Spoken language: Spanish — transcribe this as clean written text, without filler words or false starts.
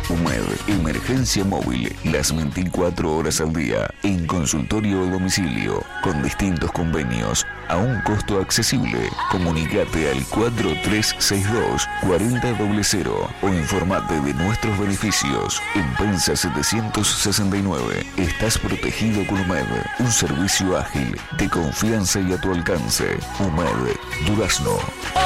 UMED, emergencia móvil, las 24 horas al día, en consultorio o domicilio, con distintos convenios, a un costo accesible. Comunicate al 4362-4000 o informate de nuestros beneficios. En Pensa 769, estás protegido con UMED, un servicio ágil, de confianza y a tu alcance. UMED, Durazno.